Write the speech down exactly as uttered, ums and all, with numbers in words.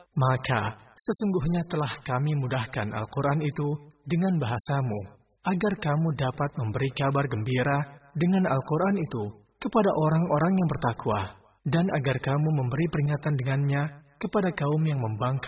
Maka, sesungguhnya telah kami mudahkan Al-Quran itu dengan bahasamu, agar kamu dapat memberi kabar gembira dengan Al-Quran itu kepada orang-orang yang bertakwa, dan agar kamu memberi peringatan dengannya kepada kaum yang membangkang